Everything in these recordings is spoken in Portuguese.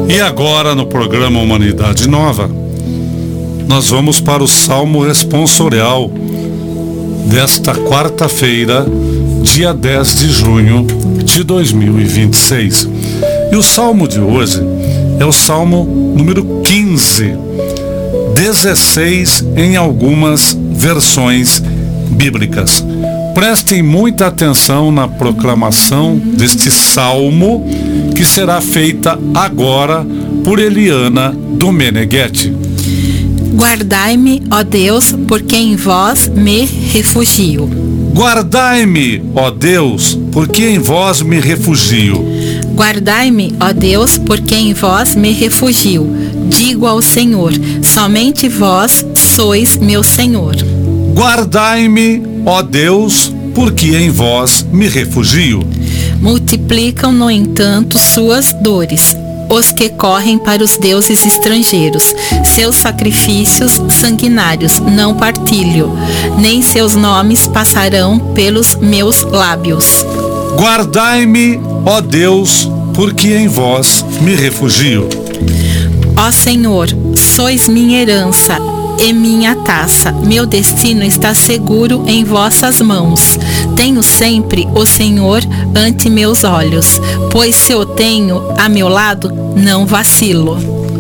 E agora, no programa Humanidade Nova, nós vamos para o Salmo Responsorial desta quarta-feira, dia 10 de junho de 2026. E o salmo de hoje é o Salmo número 15, 16 em algumas versões bíblicas. Prestem muita atenção na proclamação deste salmo, que será feita agora por Eliana Domeneghetti. Guardai-me, ó Deus, porque em vós me refugio. Guardai-me, ó Deus, porque em vós me refugio. Guardai-me, ó Deus, porque em vós me refugio. Digo ao Senhor, somente vós sois meu Senhor. Guardai-me, ó Deus, porque em vós me refugio. Multiplicam, no entanto, suas dores os que correm para os deuses estrangeiros. Seus sacrifícios sanguinários não partilho, nem seus nomes passarão pelos meus lábios. Guardai-me, ó Deus, porque em vós me refugio. Ó Senhor, sois minha herança e minha taça. Meu destino está seguro em vossas mãos. Tenho sempre o Senhor ante meus olhos, pois se o tenho a meu lado, não vacilo.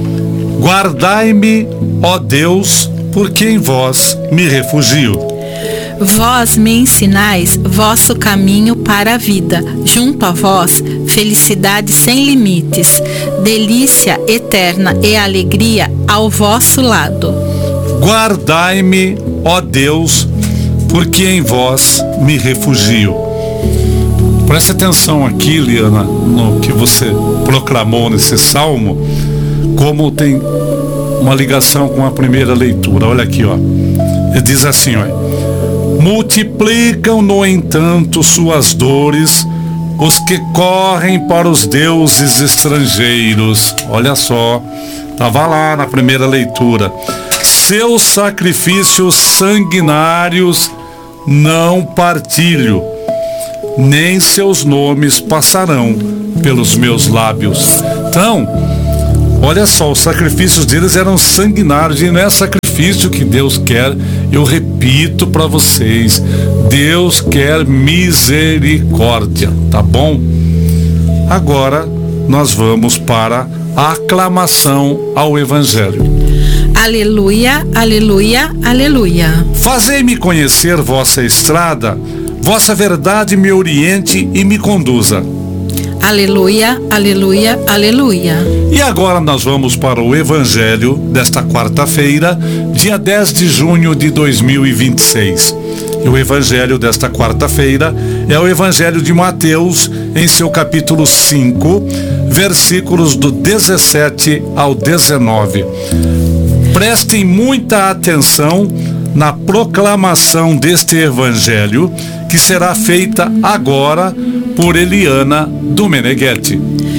Guardai-me, ó Deus, porque em vós me refugio. Vós me ensinais vosso caminho para a vida. Junto a vós, felicidade sem limites, delícia eterna e alegria ao vosso lado. Guardai-me, ó Deus, porque em vós me refugio. Preste atenção aqui, Liana, no que você proclamou nesse salmo, como tem uma ligação com a primeira leitura. Olha aqui, ó. Ele diz assim, ó: multiplicam, no entanto, suas dores os que correm para os deuses estrangeiros. Olha só, estava lá na primeira leitura. Seus sacrifícios sanguinários não partilho, nem seus nomes passarão pelos meus lábios. Então, olha só, os sacrifícios deles eram sanguinários, e não é sacrifício que Deus quer. Eu repito para vocês, Deus quer misericórdia, tá bom? Agora nós vamos para a aclamação ao Evangelho. Aleluia, aleluia, aleluia. Fazei-me conhecer vossa estrada, vossa verdade me oriente e me conduza. Aleluia, aleluia, aleluia. E agora nós vamos para o Evangelho desta quarta-feira, dia 10 de junho de 2026. E o Evangelho desta quarta-feira é o Evangelho de Mateus, em seu capítulo 5, versículos do 17 ao 19. Prestem muita atenção na proclamação deste Evangelho, que será feita agora por Eliana Domeneghetti.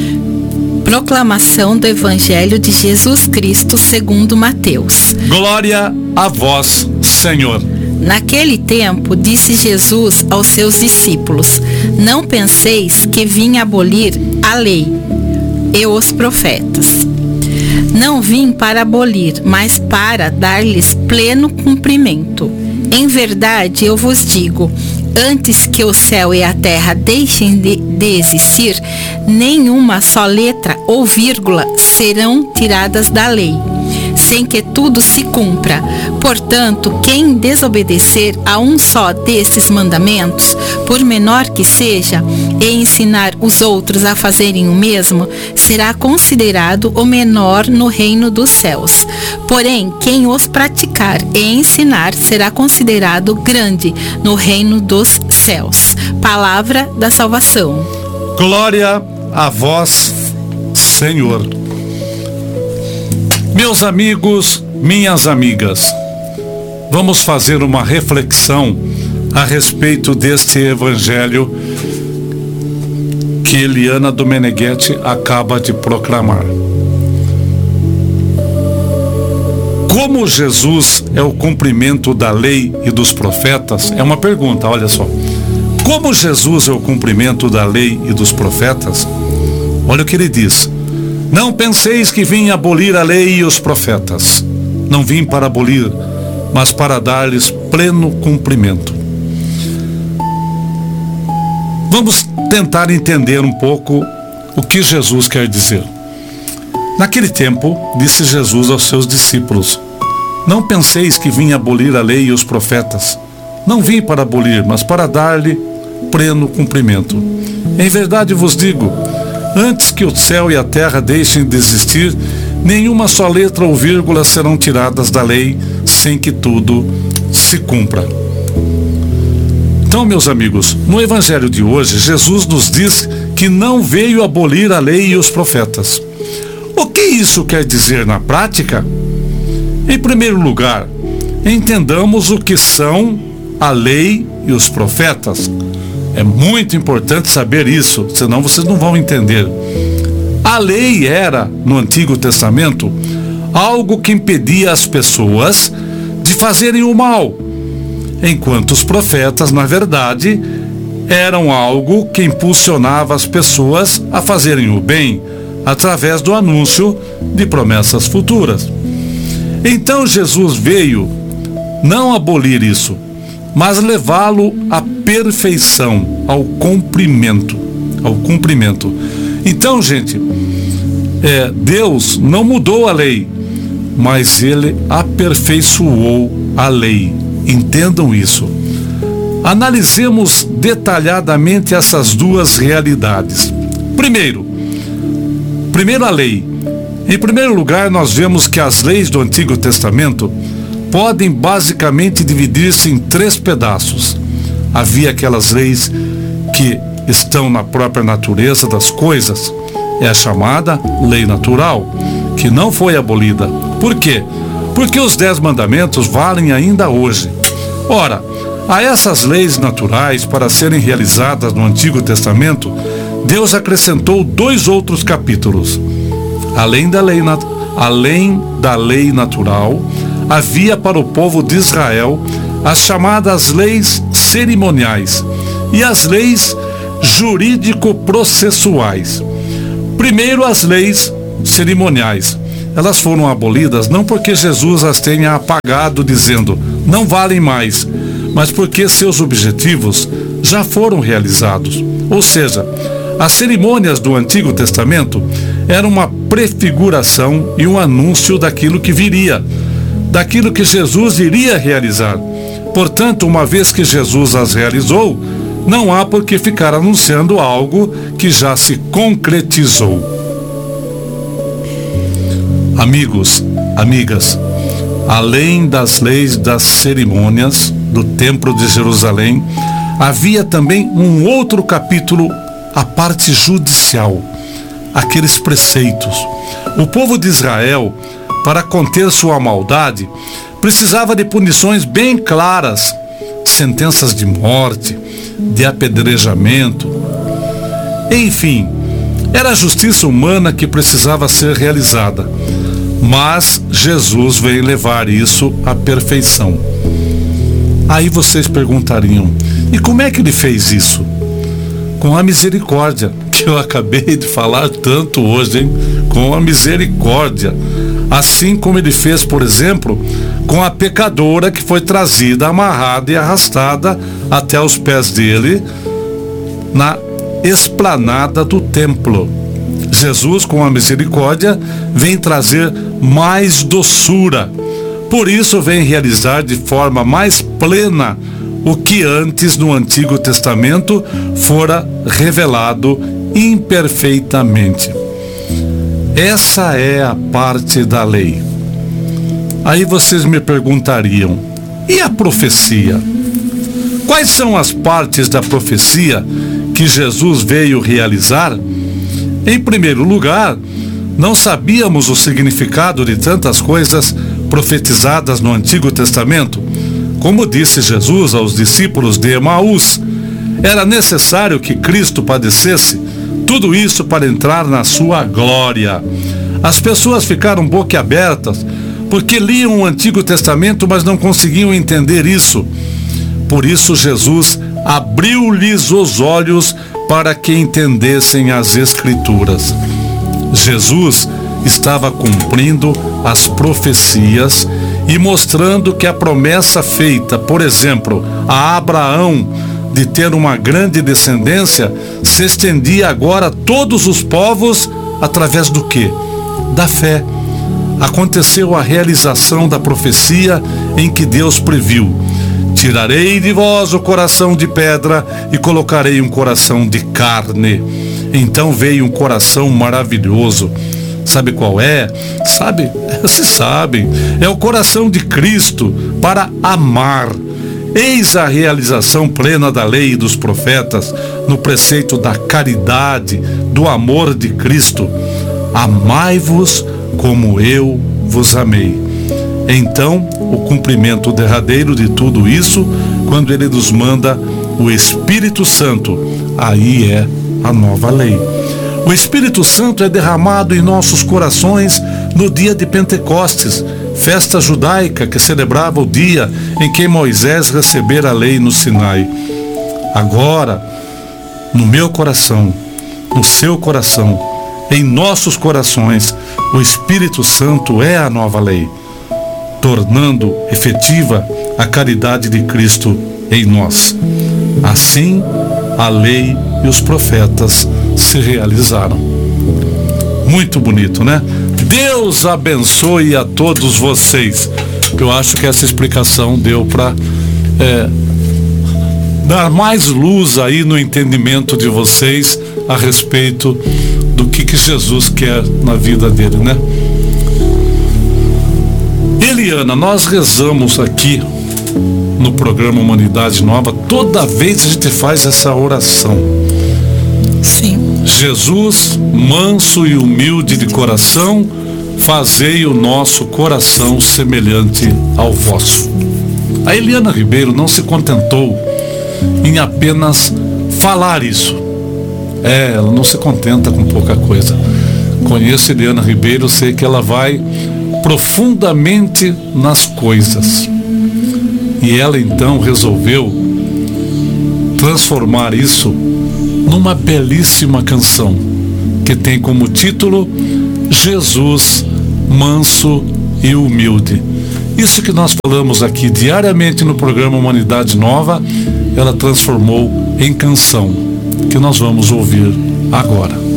Proclamação do Evangelho de Jesus Cristo segundo Mateus. Glória a vós, Senhor. Naquele tempo, disse Jesus aos seus discípulos: não penseis que vim abolir a lei e os profetas. Não vim para abolir, mas para dar-lhes pleno cumprimento. Em verdade, eu vos digo, antes que o céu e a terra deixem de existir, nenhuma só letra ou vírgula serão tiradas da lei, sem que tudo se cumpra. Portanto, quem desobedecer a um só desses mandamentos, por menor que seja, e ensinar os outros a fazerem o mesmo, será considerado o menor no reino dos céus. Porém, quem os praticar e ensinar será considerado grande no reino dos céus. Palavra da salvação. Glória a vós, Senhor. Meus amigos, minhas amigas, vamos fazer uma reflexão a respeito deste Evangelho que Eliana Domeneghetti acaba de proclamar. Como Jesus é o cumprimento da lei e dos profetas? É uma pergunta, olha só. Como Jesus é o cumprimento da lei e dos profetas? Olha o que ele diz: Não penseis que vim abolir a lei e os profetas. Não vim para abolir, mas para dar-lhes pleno cumprimento. Vamos tentar entender um pouco o que Jesus quer dizer. Naquele tempo, disse Jesus aos seus discípulos: não penseis que vim abolir a lei e os profetas. Não vim para abolir, mas para dar-lhe pleno cumprimento. Em verdade vos digo, antes que o céu e a terra deixem de existir, nenhuma só letra ou vírgula serão tiradas da lei, sem que tudo se cumpra. Então, meus amigos, no Evangelho de hoje, Jesus nos diz que não veio abolir a lei e os profetas. O que isso quer dizer na prática? Em primeiro lugar, entendamos o que são a lei e os profetas. É muito importante saber isso, senão vocês não vão entender. A lei era, no Antigo Testamento, algo que impedia as pessoas de fazerem o mal, enquanto os profetas, na verdade, eram algo que impulsionava as pessoas a fazerem o bem, através do anúncio de promessas futuras. Então Jesus veio não abolir isso, mas levá-lo à perfeição, ao cumprimento. Então, gente, Deus não mudou a lei, mas Ele aperfeiçoou a lei. Entendam isso. Analisemos detalhadamente essas duas realidades. Primeiro a lei. Em primeiro lugar, nós vemos que as leis do Antigo Testamento podem basicamente dividir-se em 3 pedaços. Havia aquelas leis que estão na própria natureza das coisas. É a chamada lei natural, que não foi abolida. Por quê? Porque os 10 mandamentos valem ainda hoje. Ora, a essas leis naturais, para serem realizadas no Antigo Testamento, Deus acrescentou 2 outros capítulos. Além da lei natural, havia para o povo de Israel as chamadas leis cerimoniais e as leis jurídico-processuais. Primeiro, as leis cerimoniais. Elas foram abolidas não porque Jesus as tenha apagado dizendo não valem mais, mas porque seus objetivos já foram realizados. Ou seja, as cerimônias do Antigo Testamento eram uma prefiguração e um anúncio daquilo que viria, daquilo que Jesus iria realizar. Portanto, uma vez que Jesus as realizou, não há por que ficar anunciando algo que já se concretizou. Amigos, amigas, além das leis das cerimônias do Templo de Jerusalém, havia também um outro capítulo, a parte judicial, aqueles preceitos. O povo de Israel, para conter sua maldade, precisava de punições bem claras, sentenças de morte, de apedrejamento. Enfim, era a justiça humana que precisava ser realizada. Mas Jesus veio levar isso à perfeição. Aí vocês perguntariam, e como é que ele fez isso? Com a misericórdia, que eu acabei de falar tanto hoje, hein? Com a misericórdia. Assim como ele fez, por exemplo, com a pecadora que foi trazida, amarrada e arrastada até os pés dele na esplanada do templo. Jesus, com a misericórdia, vem trazer mais doçura. Por isso, vem realizar de forma mais plena o que antes no Antigo Testamento fora revelado imperfeitamente. Essa é a parte da lei. Aí vocês me perguntariam, e a profecia? Quais são as partes da profecia que Jesus veio realizar? Em primeiro lugar, não sabíamos o significado de tantas coisas profetizadas no Antigo Testamento. Como disse Jesus aos discípulos de Emaús, era necessário que Cristo padecesse tudo isso para entrar na sua glória. As pessoas ficaram boquiabertas porque liam o Antigo Testamento, mas não conseguiam entender isso. Por isso Jesus abriu-lhes os olhos para que entendessem as Escrituras. Jesus estava cumprindo as profecias e mostrando que a promessa feita, por exemplo, a Abraão de ter uma grande descendência, se estendia agora a todos os povos através do quê? Da fé. Aconteceu a realização da profecia em que Deus previu: tirarei de vós o coração de pedra e colocarei um coração de carne. Então veio um coração maravilhoso. Sabe qual é? Sabe? Vocês sabem. É o coração de Cristo para amar. Eis a realização plena da lei e dos profetas no preceito da caridade, do amor de Cristo. Amai-vos como eu vos amei. Então, o cumprimento derradeiro de tudo isso, quando ele nos manda o Espírito Santo, aí é a nova lei. O Espírito Santo é derramado em nossos corações no dia de Pentecostes, festa judaica que celebrava o dia em que Moisés recebera a lei no Sinai. Agora, no meu coração, no seu coração, em nossos corações, o Espírito Santo é a nova lei, tornando efetiva a caridade de Cristo em nós. Assim, a lei e os profetas se realizaram. Muito bonito, né? Deus abençoe a todos vocês. Eu acho que essa explicação deu para dar mais luz aí no entendimento de vocês a respeito do que Jesus quer na vida dele, né? Eliana, nós rezamos aqui no programa Humanidade Nova, toda vez a gente faz essa oração. Sim. Jesus, manso e humilde de coração, fazei o nosso coração semelhante ao vosso. A Eliana Ribeiro não se contentou em apenas falar isso. Ela não se contenta com pouca coisa. Conheço Eliana Ribeiro, sei que ela vai profundamente nas coisas. E ela então resolveu transformar isso numa belíssima canção que tem como título Jesus, manso e humilde. Isso que nós falamos aqui diariamente no programa Humanidade Nova, ela transformou em canção, que nós vamos ouvir agora.